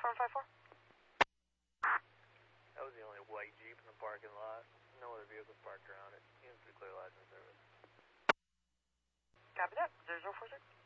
confirm 5-4. That was the only white Jeep in the parking lot. No other vehicles parked around it. Units to clear license service. Copy that. 0046.